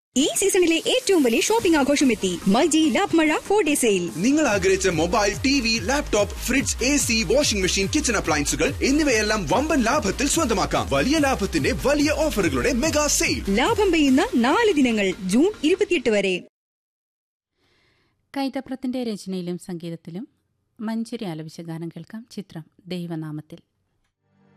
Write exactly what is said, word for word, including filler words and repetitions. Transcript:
ഈ സീസണിലെ ഏറ്റവും വലിയ ഷോപ്പിംഗ് ആഘോഷം എത്തി മൈജി ലാഭ് മഴ ഫോർ ഡേ സെയിൽ. നിങ്ങൾ ആഗ്രഹിച്ച mobile, T V, laptop, fridge, A C, washing machine, kitchen അപ്ലയൻസുകൾ എന്നിവയെല്ലാം വമ്പൻ ലാഭത്തിൽ സ്വന്തമാക്കാം. വലിയ ലാഭത്തിന്റെ വലിയ ഓഫറുകളുടെ മെഗാ സെയിൽ. ലാഭം പെയ്യുന്ന നാല് ദിനങ്ങൾ ജൂൺ ഇരുപത്തിയെട്ട് വരെ. കൈതപ്രത്തിന്റെ രചനയിലും സംഗീതത്തിലും മഞ്ചരി ആലപിച്ച ഗാനം കേൾക്കാം. ചിത്രം ദൈവനാമത്തിൽ.